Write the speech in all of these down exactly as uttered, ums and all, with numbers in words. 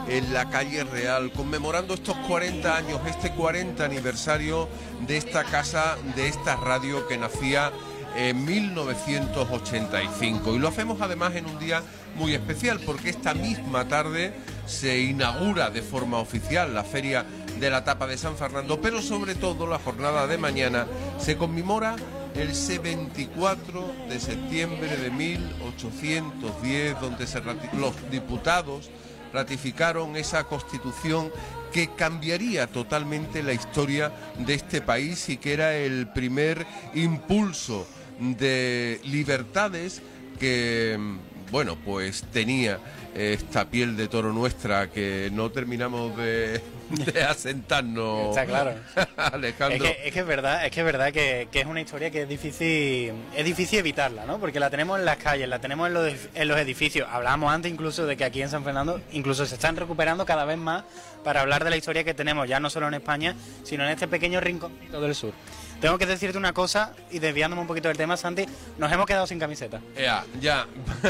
en la calle Real, conmemorando estos cuarenta años, este cuarenta aniversario de esta casa, de esta radio que nacía en mil novecientos ochenta y cinco. Y lo hacemos además en un día muy especial, porque esta misma tarde se inaugura de forma oficial la Feria de la Tapa de San Fernando, pero sobre todo la jornada de mañana se conmemora el ese veinticuatro de septiembre de mil ochocientos diez, donde se los diputados ratificaron esa Constitución que cambiaría totalmente la historia de este país y que era el primer impulso de libertades que, bueno, pues tenía esta piel de toro nuestra que no terminamos de, de asentarnos. Está claro. Alejandro. Es que, es que es verdad, es que es verdad que, que es una historia que es difícil, es difícil evitarla, ¿no? Porque la tenemos en las calles, la tenemos en los, en los edificios. Hablábamos antes incluso de que aquí en San Fernando incluso se están recuperando cada vez más para hablar de la historia que tenemos, ya no solo en España, sino en este pequeño rinconcito del sur. Tengo que decirte una cosa, y desviándome un poquito del tema, Santi, nos hemos quedado sin camiseta. Ya, ya.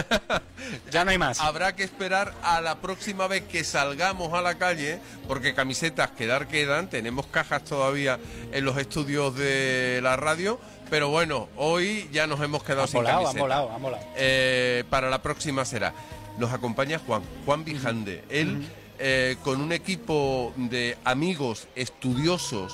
Ya no hay más. Habrá que esperar a la próxima vez que salgamos a la calle, porque camisetas quedar quedan, tenemos cajas todavía en los estudios de la radio, pero bueno, hoy ya nos hemos quedado han sin volado, camiseta. Han volado, han volado. Eh, para la próxima será. Nos acompaña Juan, Juan Bijande. Uh-huh. Él, uh-huh. eh, con un equipo de amigos estudiosos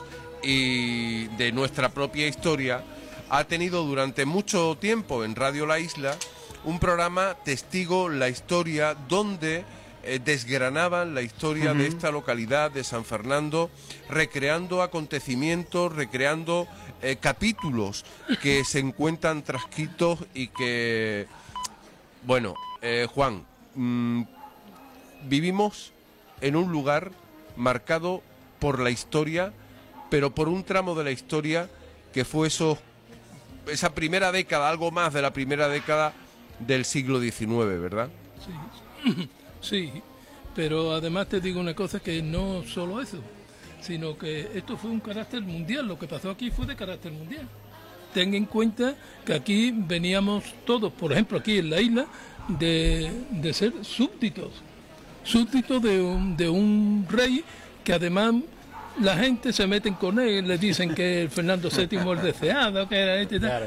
y de nuestra propia historia, ha tenido durante mucho tiempo en Radio La Isla un programa Testigo la Historia, donde eh, desgranaban la historia uh-huh. de esta localidad de San Fernando, recreando acontecimientos, recreando eh, capítulos que se encuentran transcritos y que, bueno, eh, Juan, mmm, vivimos en un lugar marcado por la historia, pero por un tramo de la historia que fue esos, esa primera década, algo más de la primera década del siglo diecinueve, ¿verdad? Sí, sí, pero además te digo una cosa, que no solo eso, sino que esto fue un carácter mundial, lo que pasó aquí fue de carácter mundial. Ten en cuenta que aquí veníamos todos, por ejemplo, aquí en la isla, de, de ser súbditos, súbditos de un, de un rey que además la gente se meten con él, le dicen que el Fernando séptimo es deseado, que era este y tal. Claro.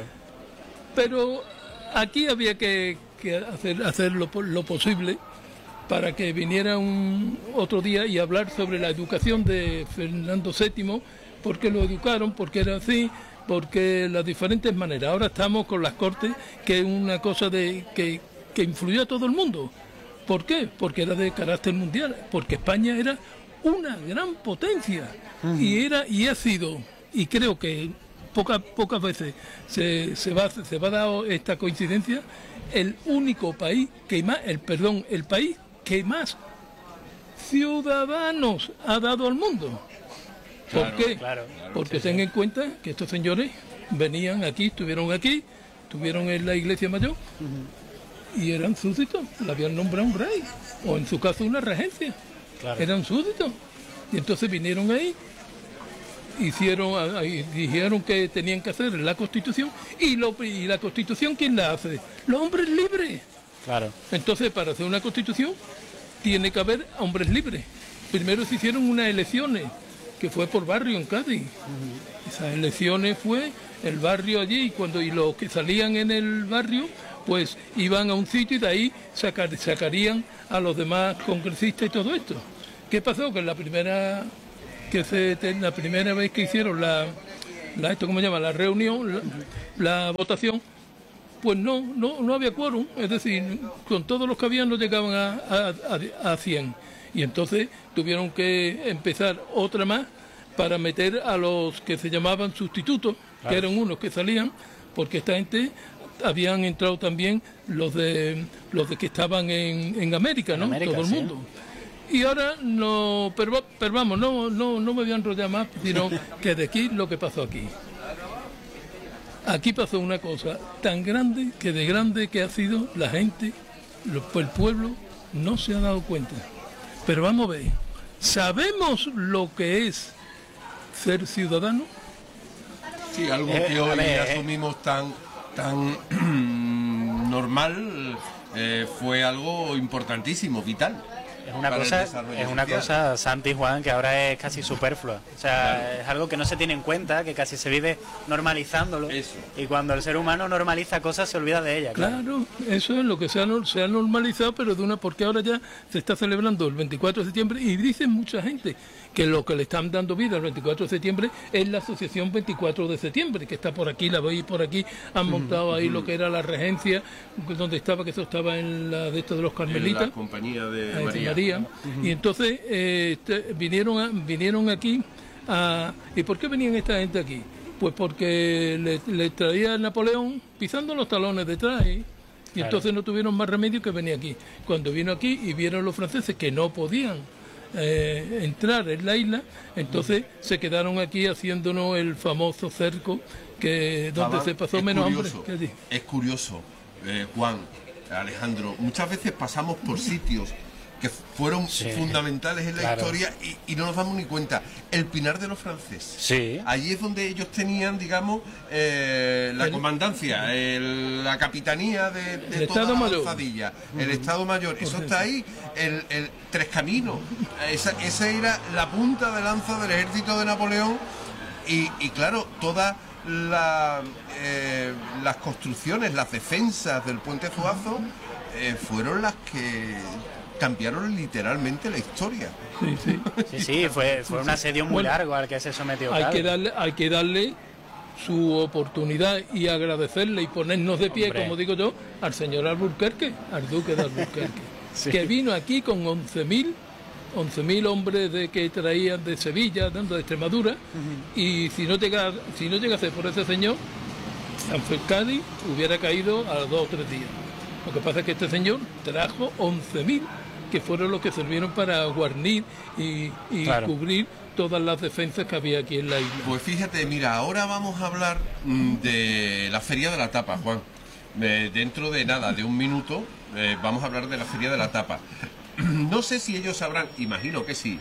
Pero aquí había que, que hacer, hacer lo, lo posible para que viniera un otro día y hablar sobre la educación de Fernando séptimo, porque lo educaron, porque era así, porque las diferentes maneras. Ahora estamos con las Cortes, que es una cosa de que, que influyó a todo el mundo. ¿Por qué? Porque era de carácter mundial, porque España era una gran potencia uh-huh. y era y ha sido, y creo que pocas pocas veces se, se va se va a dar esta coincidencia, el único país que más el perdón el país que más ciudadanos ha dado al mundo. ¿Por claro, qué? Claro, claro, porque sí, ten en cuenta que estos señores venían aquí, estuvieron aquí, estuvieron en la iglesia mayor uh-huh. y eran súbditos, le habían nombrado un rey, o en su caso una regencia. Claro. Eran súbditos. Y entonces vinieron ahí, hicieron, ahí, dijeron que tenían que hacer la Constitución, y, lo, y la Constitución, ¿quién la hace? Los hombres libres. Claro. Entonces, para hacer una Constitución, tiene que haber hombres libres. Primero se hicieron unas elecciones, que fue por barrio en Cádiz. Uh-huh. Esas elecciones fue el barrio allí, y cuando y los que salían en el barrio, pues iban a un sitio y de ahí sacar, sacarían a los demás congresistas y todo esto. ¿Qué pasó? Que la primera que se la primera vez que hicieron la, la esto cómo se llama la reunión, la, la votación, pues no, no, no había quórum, es decir, con todos los que habían no llegaban a, a, a, a cien. Y entonces tuvieron que empezar otra más para meter a los que se llamaban sustitutos, claro. que eran unos que salían, porque esta gente habían entrado también los de los de que estaban en, en América, ¿no? En América, todo el mundo. Sí. Y ahora no, pero, pero vamos, no, no, no me voy a enrollar más, sino que de aquí lo que pasó aquí. Aquí pasó una cosa tan grande, que de grande que ha sido la gente, el pueblo no se ha dado cuenta. Pero vamos a ver, ¿sabemos lo que es ser ciudadano? Sí, algo que eh, hoy ver, asumimos tan, tan normal, eh, fue algo importantísimo, vital. es una cosa, es una cosa, Santi y Juan, que ahora es casi superflua. O sea, claro. Es algo que no se tiene en cuenta, que casi se vive normalizándolo. Eso. Y cuando el ser humano normaliza cosas, se olvida de ellas. Claro, claro, eso es lo que se ha, se ha normalizado, pero de una, porque ahora ya se está celebrando el veinticuatro de septiembre y dicen mucha gente que lo que le están dando vida al veinticuatro de septiembre es la asociación veinticuatro de septiembre, que está por aquí, la veis por aquí, han montado ahí lo que era la regencia, donde estaba, que eso estaba en la de estos de los carmelitas. En la compañía de María. María. Uh-huh. Y entonces eh, este, vinieron, a, vinieron aquí, a, ¿y por qué venían esta gente aquí? Pues porque le, le traía Napoleón pisando los talones detrás, ¿eh? Y claro. Entonces no tuvieron más remedio que venir aquí. Cuando vino aquí y vieron los franceses que no podían eh, entrar en la isla, entonces uh-huh. se quedaron aquí haciéndonos el famoso cerco que donde Estaban, se pasó menos curioso, hambre. Es curioso, eh, Juan, Alejandro, muchas veces pasamos por sitios que fueron sí, fundamentales en la claro. historia y, y no nos damos ni cuenta. El Pinar de los Franceses. Sí. Allí es donde ellos tenían, digamos, eh, la el, comandancia, el, la capitanía de, de el toda Estado la Mayor. Avanzadilla, uh-huh. el Estado Mayor. Eso está ahí, el, el Tres Caminos. Esa, esa era la punta de lanza del ejército de Napoleón y, y claro, todas la, eh, las construcciones, las defensas del puente Zuazo eh, fueron las que cambiaron literalmente la historia. Sí, sí. Sí, sí, fue, fue un asedio muy bueno, largo al que se sometió. Hay que darle, hay que darle su oportunidad y agradecerle y ponernos de pie, Hombre. como digo yo, al señor Alburquerque, al duque de Alburquerque, sí. que vino aquí con once mil hombres de que traían de Sevilla, dando de Extremadura, uh-huh. y si no llega, si no llegase por ese señor, San Cádiz hubiera caído a los dos o tres días. Lo que pasa es que este señor trajo once mil, que fueron los que sirvieron para guarnir y, y claro. cubrir todas las defensas que había aquí en la isla. Pues fíjate, mira, ahora vamos a hablar mm, de la Feria de la Tapa, Juan. Eh, dentro de nada, de un minuto, eh, vamos a hablar de la Feria de la Tapa. No sé si ellos sabrán, imagino que sí,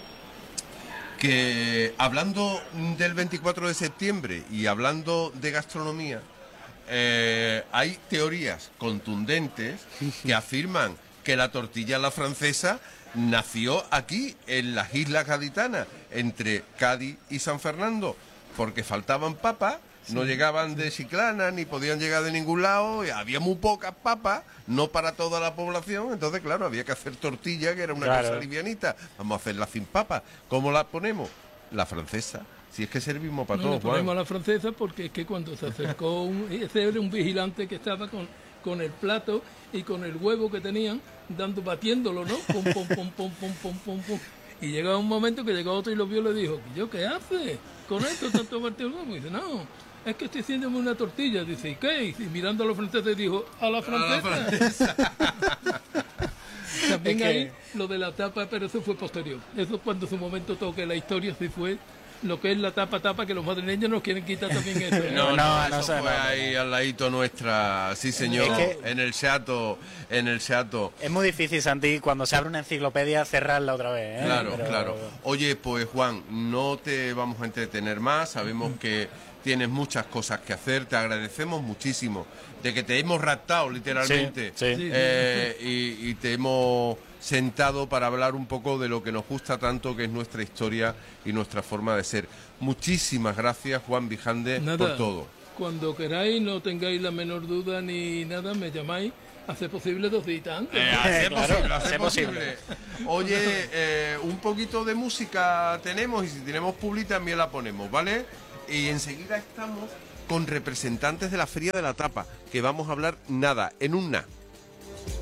que hablando del veinticuatro de septiembre y hablando de gastronomía, eh, hay teorías contundentes que afirman que la tortilla a la francesa nació aquí, en las islas gaditanas, entre Cádiz y San Fernando, porque faltaban papas. Sí. No llegaban de Chiclana ni podían llegar de ningún lado, y había muy pocas papas, no para toda la población, entonces claro, había que hacer tortilla, que era una claro. cosa livianita, vamos a hacerla sin papas. ¿Cómo la ponemos? La francesa, si es que servimos para no, todos. No, ponemos a la francesa porque es que cuando se acercó, un, ese era un vigilante que estaba con, con el plato y con el huevo que tenían, dando, batiéndolo, ¿no? Pum, pum, pum, pum, pum, pum, pum, pum. Y llegaba un momento que llegó otro y lo vio y le dijo, ¿yo qué haces con esto, tanto partido el huevo? Y dice, no, es que estoy haciéndome una tortilla. Dice, ¿y qué? Y mirando a los franceses dijo, a la francesa. A la francesa. También es que... hay lo de la tapa, pero eso fue posterior. Eso cuando su momento toque la historia, sí fue lo que es la tapa tapa, que los madrileños nos quieren quitar también eso. No, no, no, no eso no, fue no, ahí no. al ladito nuestra, sí señor, es que en el Seato, en el Seato. Es muy difícil, Santi, cuando se abre una enciclopedia, cerrarla otra vez, ¿eh? Claro, pero... claro. Oye, pues Juan, no te vamos a entretener más, sabemos que tienes muchas cosas que hacer, te agradecemos muchísimo de que te hemos raptado literalmente sí, sí. Eh, y, y te hemos sentado para hablar un poco de lo que nos gusta tanto, que es nuestra historia y nuestra forma de ser. Muchísimas gracias, Juan Bijande, nada, por todo. Cuando queráis, no tengáis la menor duda ni nada, me llamáis. Hace posible dos días antes. Eh, hace claro, posible, hace posible. posible. Oye, eh, un poquito de música tenemos y si tenemos publi también la ponemos, ¿vale? Y enseguida estamos con representantes de la Feria de la Tapa, que vamos a hablar nada, en un na.